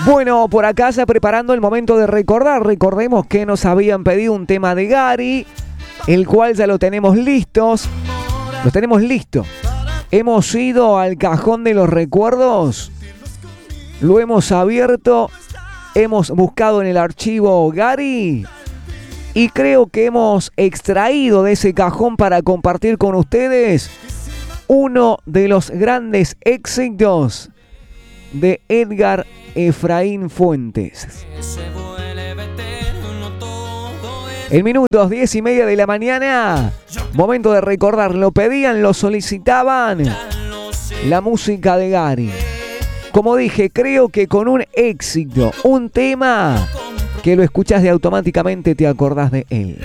Bueno, por acá ya preparando el momento de recordar. Recordemos que nos habían pedido un tema de Gary, el cual ya lo tenemos listos. Lo tenemos listo. Hemos ido al cajón de los recuerdos. Lo hemos abierto. Hemos buscado en el archivo Gary. Y creo que hemos extraído de ese cajón para compartir con ustedes uno de los grandes éxitos de Edgar Efraín Fuentes. En minutos 10:30 de la mañana, momento de recordar, lo pedían, lo solicitaban, la música de Gary. Como dije, creo que con un éxito, un tema que lo escuchas y automáticamente te acordás de él.